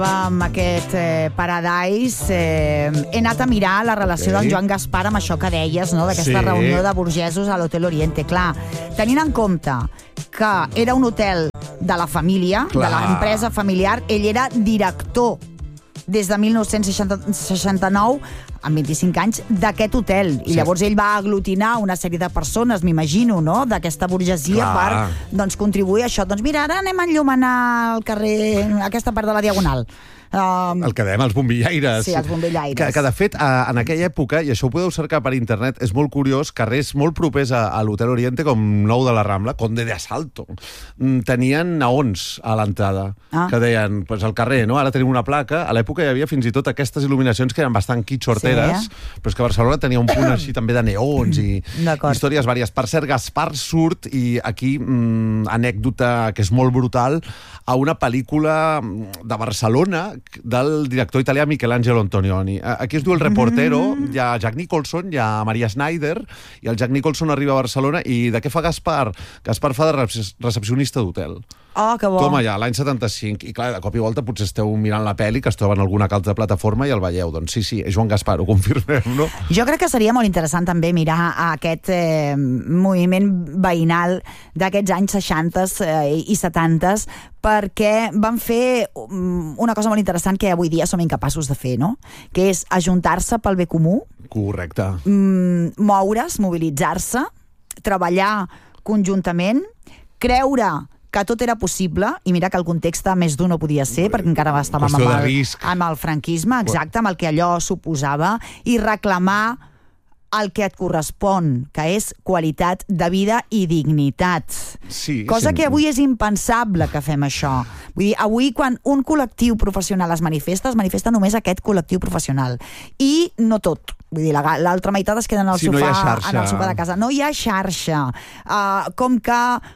Amb aquest Paradise he anat a mirar la relació d'en Joan Gaspar amb això que deies, no? D'aquesta reunió de burgesos a l'Hotel Oriente. Clar, tenint en compte que era un hotel de la família, de l'empresa familiar, ell era director des de 1969, amb 25 anys, d'aquest hotel. I llavors ell va aglutinar una sèrie de persones, m'imagino, no?, d'aquesta burgesia per contribuir a això. Doncs mira, ara anem a enllumenar el carrer, aquesta part de la Diagonal. El que dèiem, els bombillaires. Sí, els bombillaires. Que de fet, en aquella època, i això ho podeu cercar per internet, és molt curiós, carrers molt propers a l'Hotel Oriente, com Nou de la Rambla, Conde de Asalto, tenien naons a l'entrada, que deien, pues, el carrer, no? Ara tenim una placa. A l'època hi havia fins i tot aquestes il·luminacions que eren bastant quitxorteres, però és que Barcelona tenia un punt així també de neons i històries vàries. Per cert, Gaspar surt, i aquí, anècdota que és molt brutal, a una pel·lícula de Barcelona del director italià Michelangelo Antonioni. Aquí es diu El Reportero, hi ha Jack Nicholson, hi ha Maria Schneider, i el Jack Nicholson arriba a Barcelona, i de què fa Gaspar? Gaspar fa de recepcionista d'hotel. Oh, que bo. Toma ja, l'any 75. I clar, de cop i volta potser esteu mirant la pel·li, que es troba en alguna altra plataforma i el veieu. Doncs sí, és Joan Gaspar, ho confirmem, no? Jo crec que seria molt interessant també mirar aquest moviment veïnal d'aquests anys 60 i 70, perquè van fer una cosa molt interessant que avui dia som incapaços de fer, no? Que és ajuntar-se pel bé comú. Correcte. Moure's, mobilitzar-se, treballar conjuntament, creure que tot era possible, i mira que el context més dur no podia ser, perquè encara estàvem amb el franquisme, exacte, amb el que allò suposava, i reclamar el que et correspon, que és qualitat de vida i dignitat. Cosa que avui és impensable que fem això. Vull dir, avui quan un col·lectiu professional es manifesta només aquest col·lectiu professional. I no tot. Vull dir, l'altra meitat es queda en el sofà de casa. No hi ha xarxa. Com que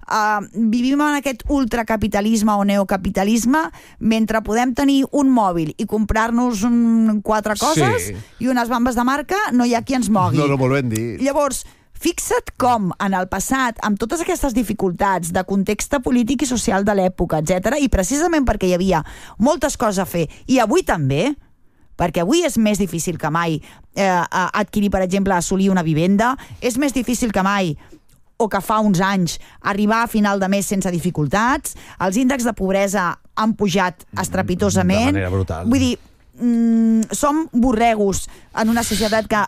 vivim en aquest ultracapitalisme o neocapitalisme, mentre podem tenir un mòbil i comprar-nos 4 coses i unes bambes de marca, no hi ha qui ens mogui. No, molt ben dit. Llavors, fixa't com en el passat, amb totes aquestes dificultats de context polític i social de l'època, etc., i precisament perquè hi havia moltes coses a fer, i avui també, perquè avui és més difícil que mai adquirir, per exemple, assolir una vivenda, és més difícil que mai, o que fa uns anys, arribar a final de mes sense dificultats, els índexs de pobresa han pujat estrepitosament. De manera brutal. Vull dir, som borregos en una societat que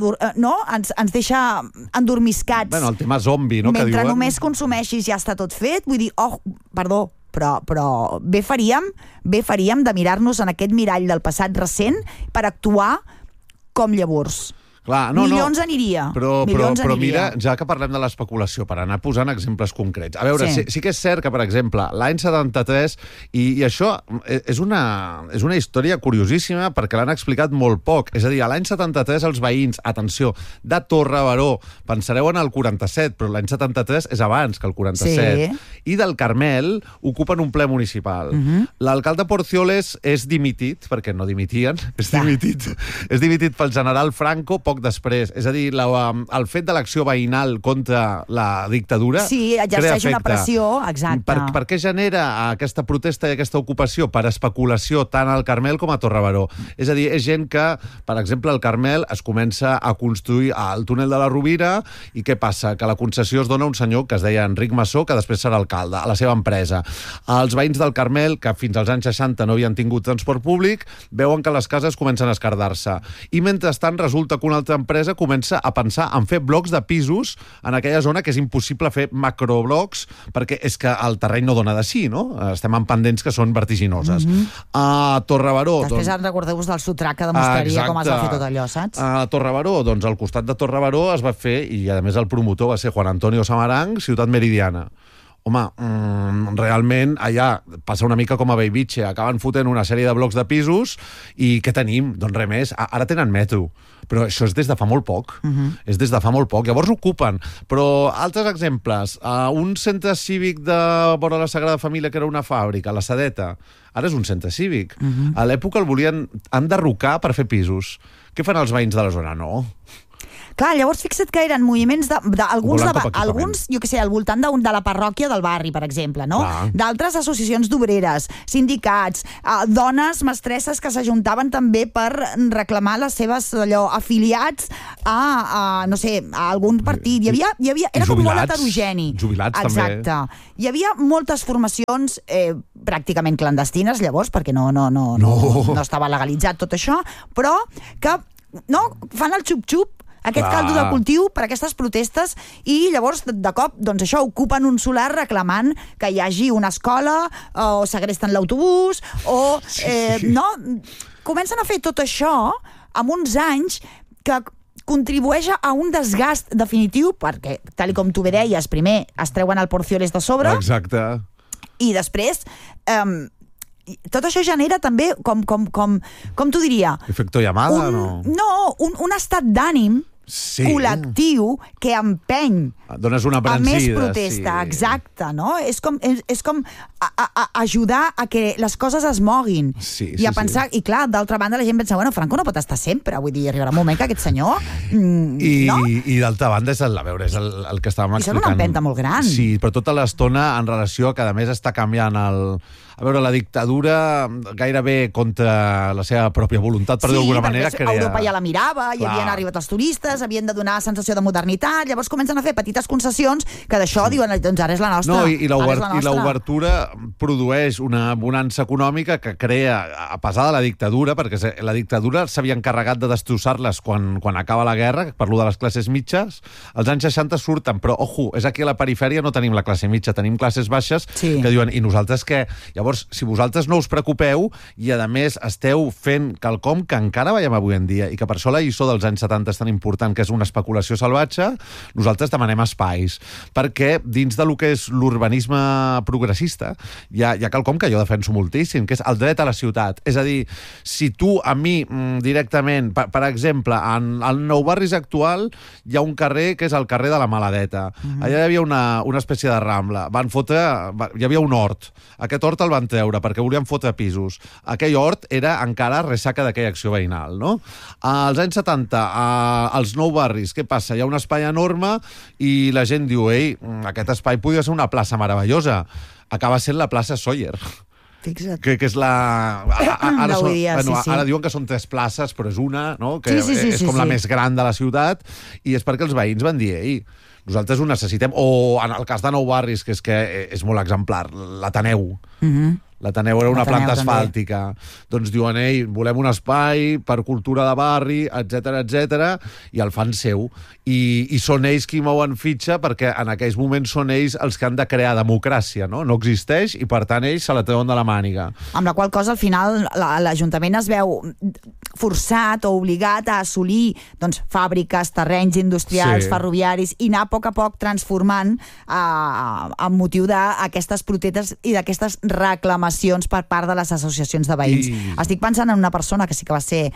ens deixa endormiscats. Bueno, el tema zombi, no? Mentre només consumeixis ja està tot fet. Vull dir, perdó, però bé faríem de mirar-nos en aquest mirall del passat recent per actuar com llavors. Milions aniria. Però mira, ja que parlem de l'especulació, per anar posant exemples concrets. A veure, sí que és cert que, per exemple, l'any 73, i això és una història curiosíssima perquè l'han explicat molt poc. És a dir, a l'any 73 els veïns, atenció, de Torrebaró, pensareu en el 47, però l'any 73 és abans que el 47, i del Carmel ocupen un ple municipal. L'alcalde Porcioles és dimitit, perquè no dimitien, és dimitit pel general Franco poc després. És a dir, el fet de l'acció veïnal contra la dictadura exerceix una pressió, exacte. Per què genera aquesta protesta i aquesta ocupació? Per especulació tant al Carmel com a Torrebaró. És a dir, és gent que, per exemple, al Carmel es comença a construir el túnel de la Rovira, i què passa? Que la concessió es dona a un senyor que es deia Enric Massó, que després serà alcalde, a la seva empresa. Els veïns del Carmel, que fins als anys 60 no havien tingut transport públic, veuen que les cases comencen a esquerdar-se. I mentrestant resulta que una altra empresa comença a pensar en fer blocs de pisos en aquella zona, que és impossible fer macroblocs perquè és que el terreny no dona de sí, no? Estem en pendents que són vertiginoses. A Torrebaró... Després recordeu-vos del sotrac que demostraria com es va fer tot allò, saps? A Torrebaró, doncs al costat de Torrebaró es va fer, i a més el promotor va ser Juan Antonio Samaranch, Ciutat Meridiana. Home, realment allà passa una mica com a Bellvitge, acaben fotent una sèrie de blocs de pisos i què tenim? Doncs res més, ara tenen metro, però això és des de fa molt poc, és des de fa molt poc, llavors ocupen. Però altres exemples, un centre cívic de vora la Sagrada Família, que era una fàbrica, la Sedeta, ara és un centre cívic. A l'època el volien enderrocar per fer pisos. Què fan els veïns de la zona? No. Clar, llavors fixa't que eren moviments alguns, jo què sé, al voltant de la parròquia del barri, per exemple, no? D'altres associacions d'obreres, sindicats, dones mestresses que s'ajuntaven també per reclamar les seves afiliats a no sé, a algun partit. Hi havia, era com molt heterogeni. Jubilats també. Exacte. Hi havia moltes formacions pràcticament clandestines, llavors, perquè no estava legalitzat tot això, però que fan el xup-xup, aquest caldo de cultiu per aquestes protestes, i llavors de cop doncs això, ocupen un solar reclamant que hi hagi una escola, o segresten l'autobús, o no, comencen a fer tot això amb uns anys que contribueix a un desgast definitiu, perquè, tal com tu bé deies, primer es treuen el Porcioles de sobre. Exacte. I després tot això genera també, com t'ho diria? Efecto llamada, no? No, un estat d'ànim col·lectiu que empeny a més protesta, exacte, no? És com ajudar a que les coses es moguin i a pensar, i clar, d'altra banda la gent pensa, bueno, Franco no pot estar sempre, vull dir, arribarà un moment que aquest senyor i d'altra banda és el que estàvem explicant. I són una empenta molt gran. Sí, però tota l'estona en relació que a més està canviant a veure, la dictadura gairebé contra la seva pròpia voluntat, per dir d'alguna manera, crea... Europa ja la mirava, hi havien arribat els turistes, havien de donar sensació de modernitat, llavors comencen a fer petites concessions que d'això diuen, doncs ara és la nostra. No, i l'obertura produeix una bonança econòmica que crea, a pesar de la dictadura, perquè la dictadura s'havia encarregat de destrossar-les quan acaba la guerra, per lo de les classes mitges, als anys 60 surten, però, ojo, és aquí a la perifèria no tenim la classe mitja, tenim classes baixes que diuen, i nosaltres què? Llavors, si vosaltres no us preocupeu i, a més, esteu fent quelcom que encara veiem avui en dia i que per això la lliçó dels anys 70 és tan important, que és una especulació salvatge, nosaltres demanem espais. Perquè dins de lo que és l'urbanisme progressista hi ha quelcom que jo defenso moltíssim, que és el dret a la ciutat. És a dir, si tu a mi directament, per exemple, al Nou Barris actual hi ha un carrer que és el carrer de la Maladeta. Allà hi havia una espècie de rambla. Hi havia un hort. Aquest hort el van treure perquè volien fotre pisos. Aquell hort era encara ressaca d'aquella acció veïnal, no? Als anys 70, als Nou Barris, què passa? Hi ha un espai enorme i la gent diu, aquest espai podria ser una plaça meravellosa. Acaba sent la plaça Sóller. Fixa't. Que és la... Ara diuen que són 3 places, però és una, no? Que és com la més gran de la ciutat, i és perquè els veïns van dir, nosaltres ho necessitem. O en el cas de Nou Barris, que és molt exemplar, l'Ateneu. L'Ateneu era una planta asfàltica. Doncs diuen, volem un espai per cultura de barri, etc, i el fan seu. I són ells qui mouen fitxa, perquè en aquells moments són ells els que han de crear democràcia, no? No existeix, i per tant ells se la treuen de la màniga. Amb la qual cosa, al final, l'Ajuntament es veu forçat o obligat a assolir fàbriques, terrenys industrials, ferroviaris, i anar a poc transformant amb motiu d'aquestes protestes i d'aquestes reclamacions per part de les associacions de veïns. Estic pensant en una persona que sí que va ser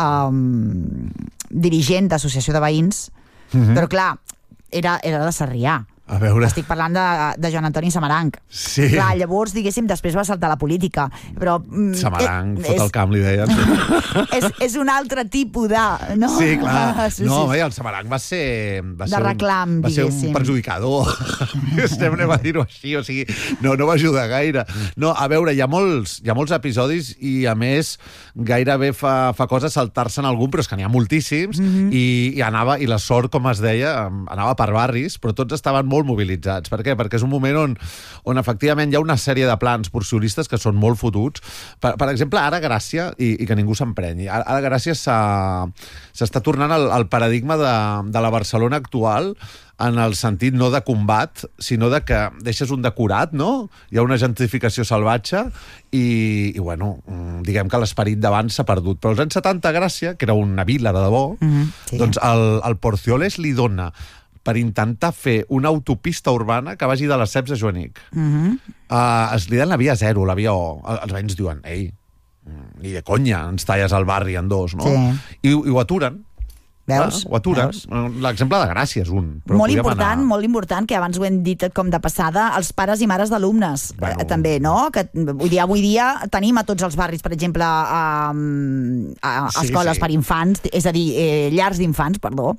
dirigent d'associació de veïns, però clar, era de Sarrià. A veure... Estic parlant de Joan Antoni Samaranch. Sí. Clar, llavors, diguéssim, després va saltar a la política. Però... Samaranch, fot el camp, li deien. És un altre tipus de... No? Sí, clar. No, el Samaranch va ser... De reclam, diguéssim. Va ser un perjudicador. Anem a dir-ho així, o sigui, no va ajudar gaire. No, a veure, hi ha molts episodis i, a més, gairebé fa cosa saltar-se'n algun, però és que n'hi ha moltíssims, i la sort, com es deia, anava per barris, però tots estaven molt mobilitzats. Per què? Perquè és un moment on efectivament hi ha una sèrie de plans porciolistes que són molt fotuts. Per exemple, ara Gràcia, i que ningú s'emprenyi, ara Gràcia s'està tornant al paradigma de la Barcelona actual, en el sentit no de combat, sinó de que deixes un decorat, no? Hi ha una gentrificació salvatge i bueno, diguem que l'esperit d'abans s'ha perdut. Però als anys 70 a Gràcia, que era una vila de debò, doncs el Porcioles li dona per intentar fer una autopista urbana que vagi de les Ceps a Joanic. Es li den la via 0, la via O. Els veïns diuen, ni de conya, ens talles el barri en 2, no? I ho aturen. Veus? Ho aturen. L'exemple de Gràcia és un. Molt important, que abans ho hem dit com de passada, els pares i mares d'alumnes, també, no? Que avui dia tenim a tots els barris, per exemple, escoles per infants, és a dir, llars d'infants, perdó,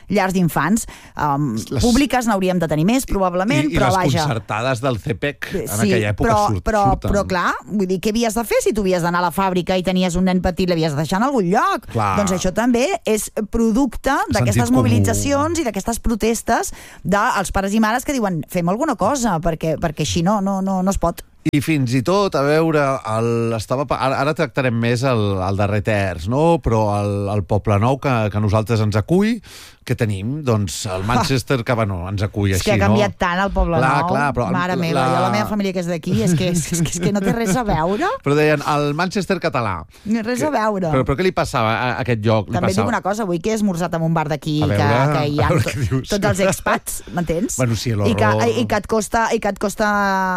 llars d'infants. Públiques n'hauríem de tenir més, probablement, però vaja. I les concertades del CPEC en aquella època surten. Però clar, vull dir, què havies de fer si tu havies d'anar a la fàbrica i tenies un nen petit, l'havies de deixar en algun lloc? Clar. Doncs això també és producte d'aquestes mobilitzacions i d'aquestes protestes dels pares i mares que diuen fem alguna cosa, perquè així no es pot. I fins i tot, a veure, ara tractarem més el darrer terç, no? Però el Poblenou que nosaltres ens acull, què tenim? Doncs el Manchester que ens acull així, no? És que ha canviat tant el Poblenou. Clar, però mare meva, jo la meva família que és d'aquí, és que no té res a veure. Però deien, el Manchester català. Res a veure. Però què li passava a aquest lloc? També dic una cosa, avui que he esmorzat en un bar d'aquí, que hi ha tots els expats, m'entens? Bueno, sí, l'horror. I que et costa...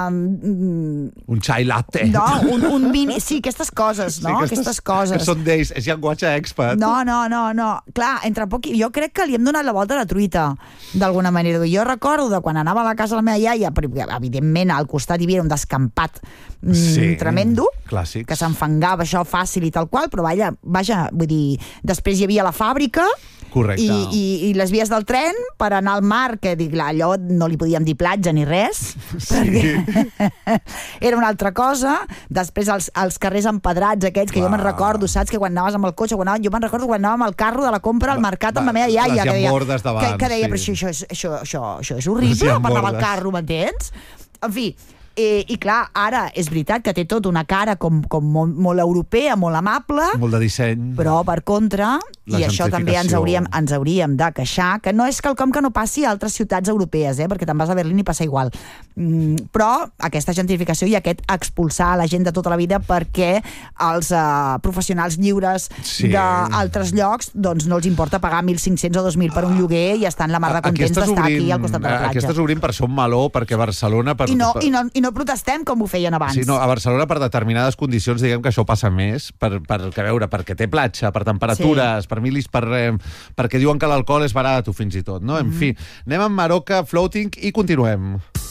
Un chai latte. No, un mini... Sí, aquestes coses, no? Sí, aquestes coses. Que són d'ells, és llenguatge expat. No. Clar, entre poc... Jo crec que li hem donat la volta a la truita, d'alguna manera. Jo recordo de quan anava a la casa de la meva iaia, evidentment al costat hi havia un descampat tremendo, clàssics, que s'enfangava això fàcil i tal qual, però vaja, vull dir, després hi havia la fàbrica. Correcte. I les vies del tren per anar al mar, que dic, allò no li podíem dir platja ni res, perquè era una altra cosa. Després els carrers empedrats aquests, que jo me'n recordo, saps, que quan anaves amb el cotxe, jo me'n recordo quan anàvem al carro de la compra al mercat amb la meva iaia, que deia, però això és horrible, per anar al carro, m'entens? En fi, i clar, ara és veritat que té tot una cara com molt europea, molt amable, molt de disseny, però per contra, i això també ens hauríem de queixar, que no és quelcom que no passi a altres ciutats europees, perquè te'n vas a Berlín i passa igual, però aquesta gentrificació i aquest expulsar la gent de tota la vida perquè els professionals lliures d'altres llocs doncs no els importa pagar 1.500 o 2.000 per un lloguer i estan la mar de contents d'estar aquí al costat de la platja. Aquestes obrim per ser un meló, perquè Barcelona... I no protestem com ho feien abans. Sí, a Barcelona per determinades condicions diguem que això passa més, perquè té platja, per temperatures, per milis, perquè diuen que l'alcohol és barat o fins i tot, no? En fi, anem amb Maroka, Floating i continuem.